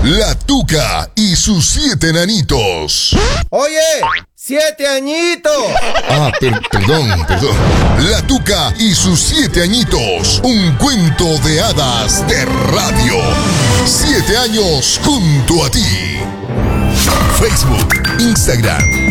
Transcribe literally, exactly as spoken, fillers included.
La Tuca y sus siete enanitos. Oye, siete añitos. Ah, per- perdón, perdón. La Tuca y sus siete añitos. Un cuento de hadas de radio. Siete años junto a ti. Facebook, Instagram,